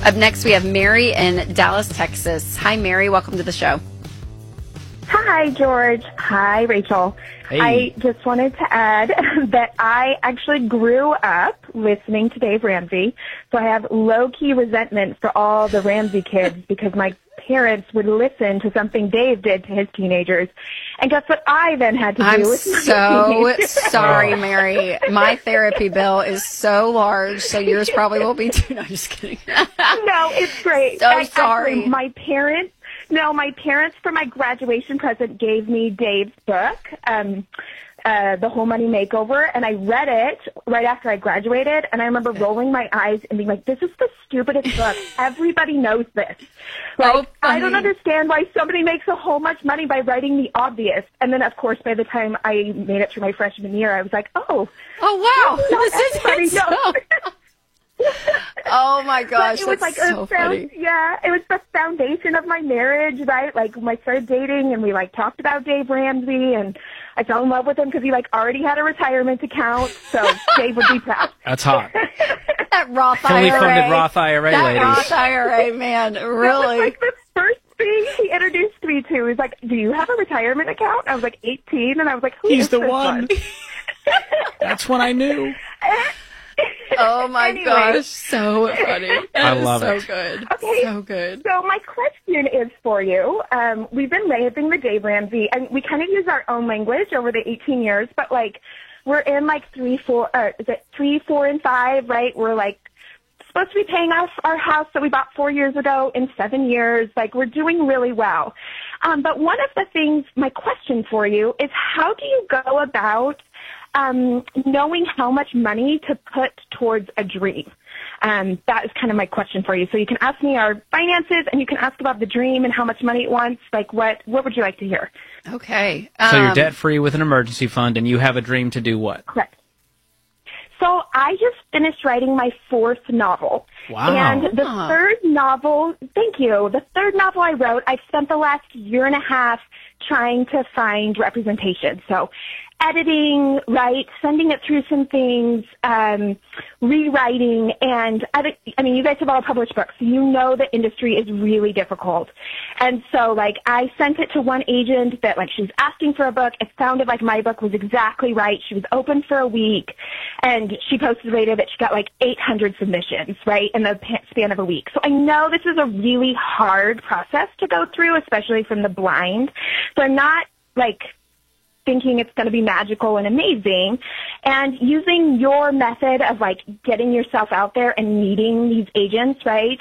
Up next, we have Mary in Dallas, Texas. Hi, Mary. Welcome to the show. Hi, George. Hi, Rachel. Hey. I just wanted to add that I actually grew up listening to Dave Ramsey, so I have low-key resentment for all the Ramsey kids because my parents would listen to something Dave did to his teenagers. And guess what I then had to do I'm with my so teenagers? sorry, Mary. My therapy bill is so large, so yours probably will be too. No, I'm just kidding. No, it's great. So sorry. Actually, my parents for my graduation present gave me Dave's book, The Whole Money Makeover, and I read it right after I graduated, and I remember rolling my eyes and being like, this is the stupidest book. Everybody knows this. Like, I don't understand why somebody makes a whole much money by writing the obvious. And then, of course, by the time I made it through my freshman year, I was like, wow, this is knows. Oh my gosh, it was that's like so funny. Yeah, it was the foundation of my marriage, right? Like when I started dating and we talked about Dave Ramsey and I fell in love with him because he already had a retirement account, so Dave would be proud. That's hot. That Roth Fully IRA. funded Roth IRA, that ladies. Roth IRA, man, really. That was the first thing he introduced me to. He was like, do you have a retirement account? I was 18, and I was like, who He's is the this one. That's when I knew. Oh my Anyway. gosh, so funny. I love it. it. So good. Okay. So good. So my question is for you. We've been raising the Dave Ramsey, and we kind of use our own language over the 18 years, but we're in 3, 4, is it 3, 4, and 5, right? We're supposed to be paying off our house that we bought 4 years ago in 7 years. We're doing really well. But one of the things, my question for you is how do you go about knowing how much money to put towards a dream? That is kind of my question for you. So you can ask me our finances, and you can ask about the dream and how much money it wants. What would you like to hear? Okay. So you're debt-free with an emergency fund, and you have a dream to do what? Correct. So I just finished writing my 4th novel. Wow. And the third novel, thank you, the third novel I wrote, I've spent the last year and a half trying to find representation. So editing, sending it through some things, rewriting, and I mean, you guys have all published books, so you know the industry is really difficult. And so, I sent it to one agent that, she was asking for a book. It sounded like my book was exactly right. She was open for a week, and she posted later that she got 800 submissions, in the span of a week. So I know this is a really hard process to go through, especially from the blind. So I'm not, thinking it's going to be magical and amazing, and using your method of getting yourself out there and meeting these agents,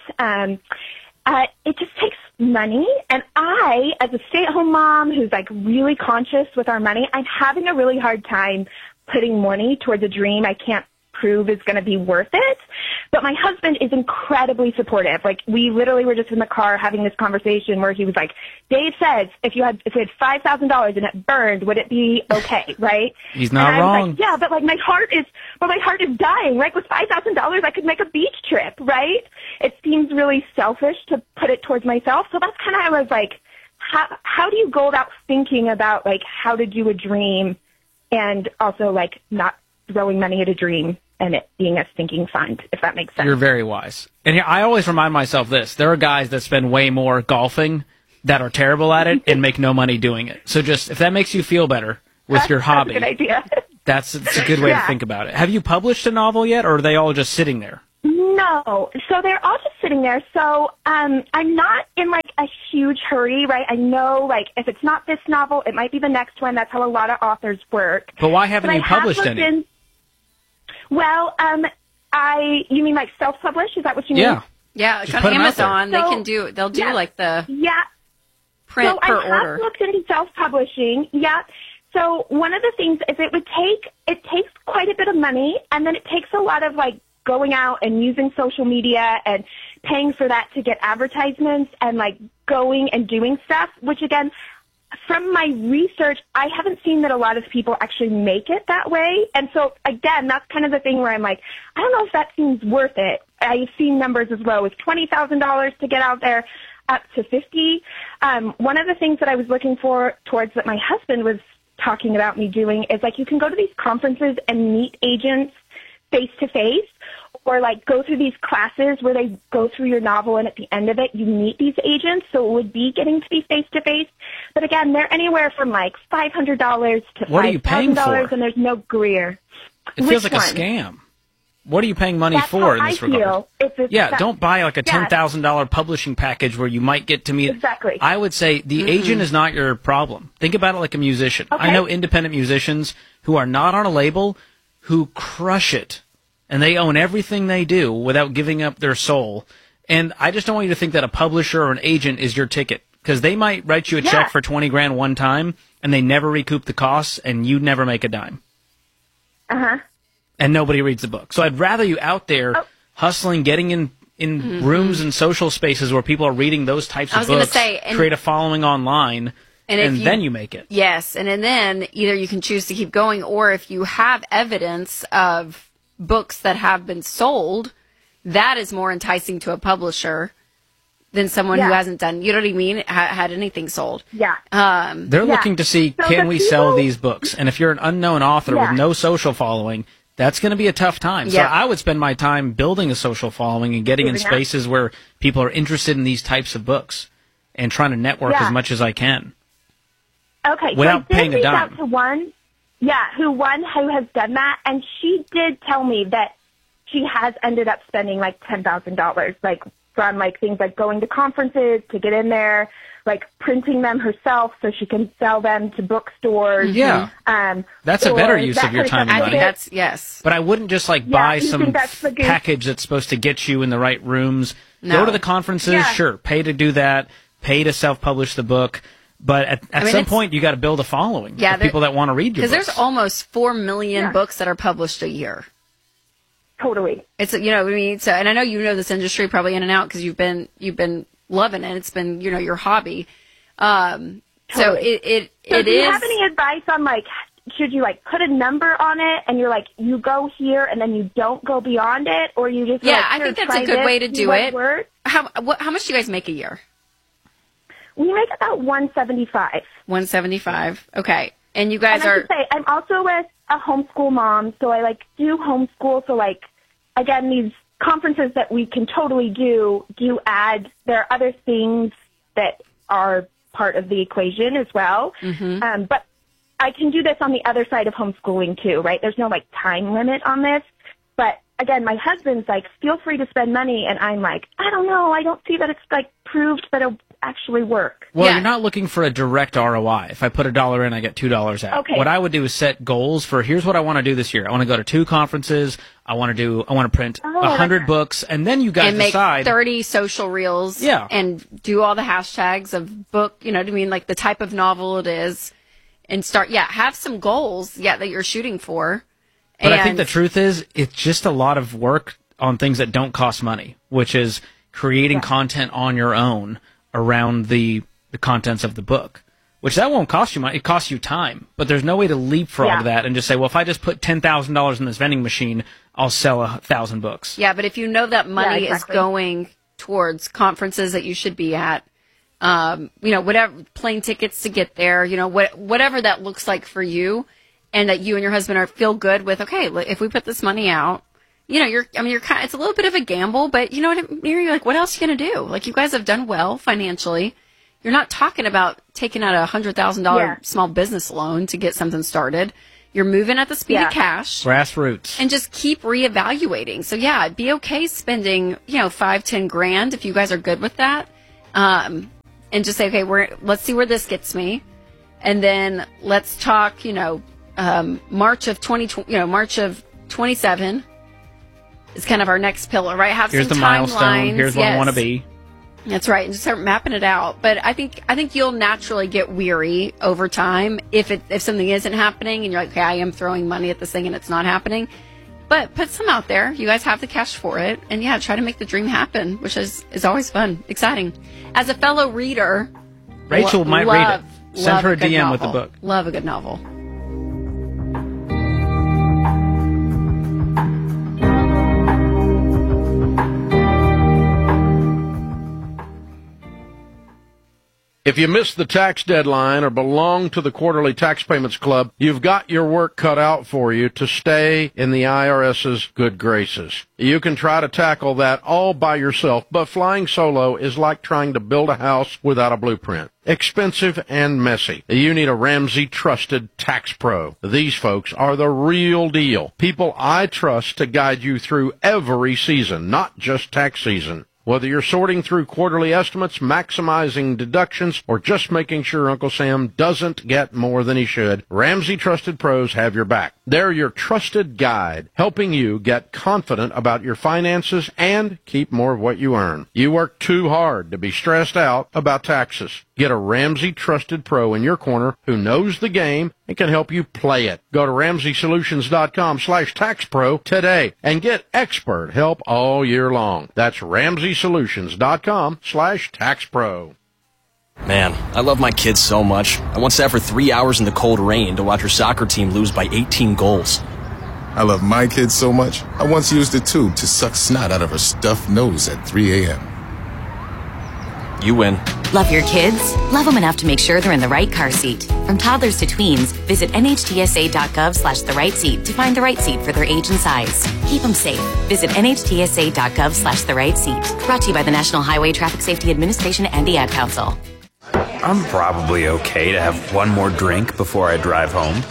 it just takes money. And I, as a stay-at-home mom who's really conscious with our money, I'm having a really hard time putting money towards a dream I can't prove is going to be worth it. But my husband is incredibly supportive. We literally were just in the car having this conversation where he was like, Dave says, if we had $5,000 and it burned, would it be okay, right? He's not and I wrong. was yeah, but my heart is dying, right? With $5,000, I could make a beach trip, right? It seems really selfish to put it towards myself. So that's kind of, I was how do you go about thinking about how to do a dream and also not throwing money at a dream and it being a stinking fund, if that makes sense. You're very wise. And I always remind myself this. There are guys that spend way more golfing that are terrible at it and make no money doing it. So just, if that makes you feel better with your hobby, that's a good idea. It's a good way to think about it. Have you published a novel yet, or are they all just sitting there? No. So they're all just sitting there. So I'm not in a huge hurry, right? I know if it's not this novel, it might be the next one. That's how a lot of authors work. But why haven't you published any? Well, you mean self-publish? Is that what you mean? Yeah. Yeah, Just on put 'em out there. Amazon, they'll do the print per order. So I have looked into self-publishing, yeah. So one of the things is it takes quite a bit of money, and then it takes a lot of going out and using social media and paying for that to get advertisements and going and doing stuff, which again, from my research, I haven't seen that a lot of people actually make it that way. And so, again, that's kind of the thing where I'm I don't know if that seems worth it. I've seen numbers as low as $20,000 to get out there, up to $50,000. One of the things that I was looking towards that my husband was talking about me doing is you can go to these conferences and meet agents face-to-face or like go through these classes where they go through your novel and at the end of it you meet these agents. So it would be getting to be face-to-face. But again, they're anywhere from like $500 to What are you paying $5,000 for? and there's no Greer. It feels Which like one? a scam. What are you paying money That's for how in this I regard? feel. Yeah, don't buy like a Yes. $10,000 publishing package where you might get to meet. Exactly. I would say the agent is not your problem. Think about it like a musician. I Okay. know independent musicians who are not on a label who crush it, and they own everything they do without giving up their soul. And I just don't want you to think that a publisher or an agent is your ticket, because they might write you a Yeah. check for $20,000 one time, and they never recoup the costs, and you never make a dime. Uh-huh. And nobody reads the book. So I'd rather you out there hustling, getting in rooms and social spaces where people are reading those types I of was gonna books, say, and- create a following online, And if and you- then you make it. Yes, and then either you can choose to keep going, or if you have evidence of books that have been sold, that is more enticing to a publisher than someone who Yeah. hasn't done, you know what I mean, had anything sold. Yeah. They're Yeah. looking to see, So can the we sell people- these books? And if you're an unknown author Yeah. with no social following, that's going to be a tough time. So Yeah. I would spend my time building a social following and getting in Moving up. spaces where people are interested in these types of books and trying to network Yeah. as much as I can. Okay, Without so I paying did a reach dime. out to one, who has done that, and she did tell me that she has ended up spending like $10,000, like from like things like going to conferences to get in there, like printing them herself so she can sell them to bookstores. Yeah. That's a or better use that of your kind time I and think money. that's, yes. But I wouldn't just like Yeah, buy you some think that's the goose? package that's supposed to get you in the right rooms. No. Go to the conferences, Yeah. sure, pay to do that, pay to self-publish the book. But at mean, some it's- point, you got to build a following Yeah, of there- people that want to read your Because books. there's almost 4 million Yeah. books that are published a year. Totally. It's, you know what I mean? So, and I know you know this industry probably in and out because you've been loving it. It's been, you know, your hobby. So Totally. it So do you is. have any advice on like, should you like put a number on it and you're like, you go here and then you don't go beyond it, or you just Yeah, like, I here, think that's try a good this, way to see do what it. works? How much do you guys make a year? We make about 175. 175. Okay. And you guys And I are should say, I'm also a homeschool mom, so I like do homeschool. So like, again, these conferences that we can totally do add. There are other things that are part of the equation as well. Mm-hmm. But I can do this on the other side of homeschooling too, right? There's no like time limit on this. But again, my husband's like, feel free to spend money, and I'm like, I don't know. I don't see that it's like proved that it'll actually work. Well, Yeah. you're not looking for a direct ROI. If I put $1 in, I get $2 out. Okay. What I would do is set goals for, here's what I want to do this year. I want to go to 2 conferences. I want to print Oh, I like 100 that. books, and then you guys and make decide. 30 social reels. Yeah. And do all the hashtags of book, you know what I mean? Like the type of novel it is. And have some goals, that you're shooting for. But and I think the truth is, it's just a lot of work on things that don't cost money, which is creating content on your own around the contents of the book, which that won't cost you money. It costs you time, but there's no way to leapfrog Yeah. that and just say, well, if I just put $10,000 in this vending machine, I'll sell 1,000 books. Yeah, but if you know that money exactly. is going towards conferences that you should be at, whatever, plane tickets to get there, whatever that looks like for you, and that you and your husband feel good with, okay, if we put this money out, you're kind. It's a little bit of a gamble, but you know what I mean? You're like, what else are you gonna do? Like, you guys have done well financially. You're not talking about taking out $100,000 small business loan to get something started. You're moving at the speed of cash. Grassroots. And just keep reevaluating. So be okay spending, $5-10 if you guys are good with that. And just say, okay, let's see where this gets me. And then let's talk, March of 2020, March of 27 is kind of our next pillar, right? Have Here's some the milestone. timelines. Here's where I want to be. That's right, and just start mapping it out. But I think you'll naturally get weary over time if something isn't happening, and you're like, okay, I am throwing money at this thing and it's not happening. But put some out there. You guys have the cash for it, and try to make the dream happen, which is always fun, exciting. As a fellow reader, Rachel might read it. Send love her a good DM with the novel. book. Love a good novel. If you missed the tax deadline or belong to the Quarterly Tax Payments Club, you've got your work cut out for you to stay in the IRS's good graces. You can try to tackle that all by yourself, but flying solo is like trying to build a house without a blueprint. Expensive and messy. You need a Ramsey trusted tax pro. These folks are the real deal. People I trust to guide you through every season, not just tax season. Whether you're sorting through quarterly estimates, maximizing deductions, or just making sure Uncle Sam doesn't get more than he should, Ramsey Trusted Pros have your back. They're your trusted guide, helping you get confident about your finances and keep more of what you earn. You work too hard to be stressed out about taxes. Get a Ramsey Trusted Pro in your corner who knows the game and can help you play it. Go to RamseySolutions.com/taxpro today and get expert help all year long. That's RamseySolutions.com/taxpro. Man, I love my kids so much. I once sat for 3 hours in the cold rain to watch her soccer team lose by 18 goals. I love my kids so much, I once used a tube to suck snot out of her stuffed nose at 3 a.m. You win. Love your kids? Love them enough to make sure they're in the right car seat. From toddlers to tweens, visit NHTSA.gov/the right seat to find the right seat for their age and size. Keep them safe. Visit NHTSA.gov/the right seat. Brought to you by the National Highway Traffic Safety Administration and the Ad Council. I'm probably okay to have one more drink before I drive home.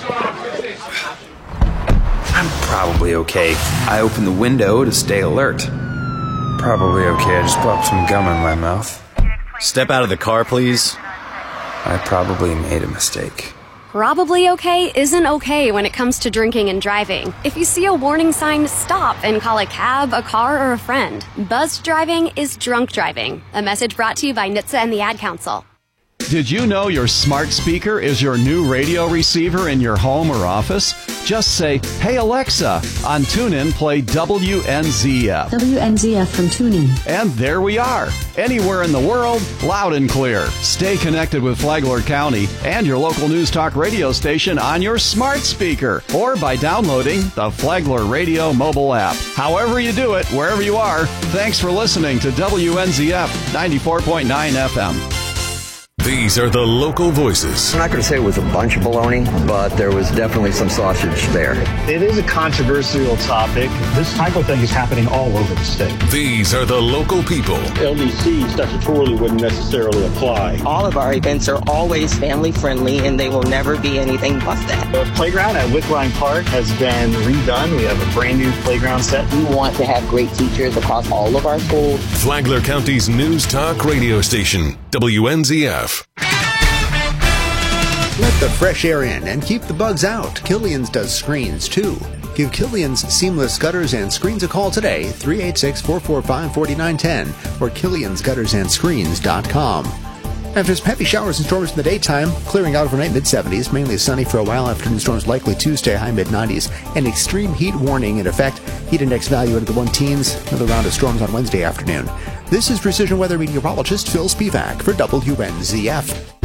I'm probably okay. I open the window to stay alert. Probably okay. I just popped some gum in my mouth. Step out of the car, please. I probably made a mistake. Probably okay isn't okay when it comes to drinking and driving. If you see a warning sign, stop and call a cab, a car, or a friend. Buzzed driving is drunk driving. A message brought to you by NHTSA and the Ad Council. Did you know your smart speaker is your new radio receiver in your home or office? Just say, "Hey Alexa," on TuneIn, play WNZF. WNZF from TuneIn. And there we are. Anywhere in the world, loud and clear. Stay connected with Flagler County and your local news talk radio station on your smart speaker or by downloading the Flagler Radio mobile app. However you do it, wherever you are, thanks for listening to WNZF 94.9 FM. These are the local voices. I'm not going to say it was a bunch of baloney, but there was definitely some sausage there. It is a controversial topic. This type of thing is happening all over the state. These are the local people. LDC statutorily wouldn't necessarily apply. All of our events are always family friendly, and they will never be anything but that. The playground at Wickline Park has been redone. We have a brand new playground set. We want to have great teachers across all of our schools. Flagler County's news talk radio station, WNZF. Let the fresh air in and keep the bugs out. Killian's does screens, too. Give Killian's Seamless Gutters and Screens a call today, 386-445-4910, or Killian'sGuttersAndScreens.com. After some heavy showers and storms in the daytime, clearing out overnight mid-70s, mainly sunny for a while. Afternoon storms likely Tuesday, high mid-90s. An extreme heat warning in effect. Heat index value into the 1-teens. Another round of storms on Wednesday afternoon. This is Precision Weather Meteorologist Phil Spivak for WNZF.